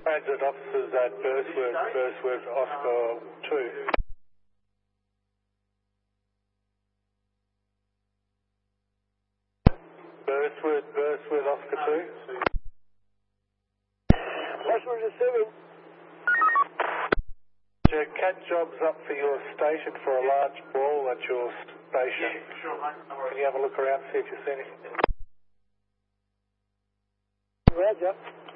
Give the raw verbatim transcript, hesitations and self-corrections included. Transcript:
Transit officers at Burswood, Burswood, Oscar two. Burswood, Burswood, Oscar two. Burswood is seven. Your cat job's up for your station for a large ball at your station. Yeah, sure, mate. No worries. Can you have a look around, see if you see anything? Roger.